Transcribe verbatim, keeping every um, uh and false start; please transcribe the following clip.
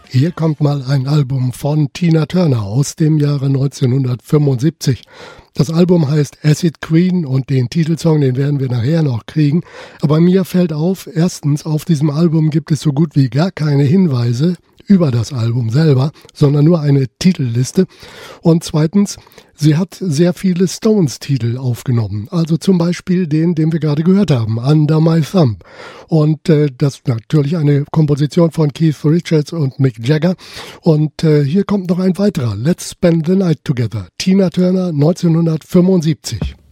Hier kommt mal ein Album von Tina Turner aus dem Jahre neunzehnhundertfünfundsiebzig. Das Album heißt Acid Queen und den Titelsong, den werden wir nachher noch kriegen. Aber mir fällt auf, erstens, auf diesem Album gibt es so gut wie gar keine Hinweise über das Album selber, sondern nur eine Titelliste. Und zweitens, sie hat sehr viele Stones-Titel aufgenommen. Also zum Beispiel den, den wir gerade gehört haben, Under My Thumb. Und äh, das ist natürlich eine Komposition von Keith Richards und Mick Jagger. Und äh, hier kommt noch ein weiterer, Let's Spend the Night Together. Tina Turner, neunzehnhundertfünfundsiebzig.